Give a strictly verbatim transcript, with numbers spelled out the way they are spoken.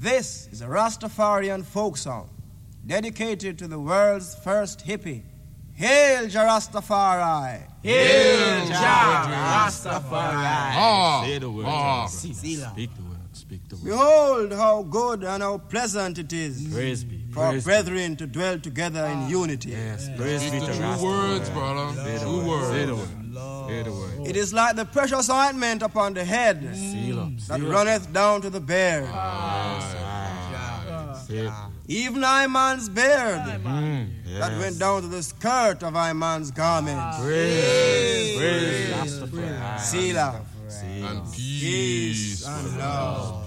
This is a Rastafarian folk song dedicated to the world's first hippie. Hail Jah Rastafari! Hail Jah Rastafari! Ah, Say the word. ah. Speak the word. Speak the word. Behold how good and how pleasant it is Praise be. for Praise brethren be. to dwell together in unity. Yes, praise Speak be the to true Rastafari. words, brother. Say the True word. words. Say the word. Say the word. It is like the precious ointment upon the head Seal up. that Seal up. runneth down to the beard. Say it. Even Iman's beard Mm, that yes. went down to the skirt of Iman's garment. Praise. Praise Rastafari. Selah. Selah. And peace. Peace and love.